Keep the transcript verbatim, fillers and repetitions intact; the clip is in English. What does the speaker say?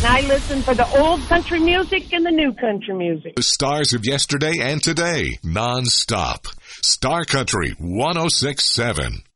And I listen for the old country music and the new country music. The stars of yesterday and today, non-stop. Star Country one oh six point seven.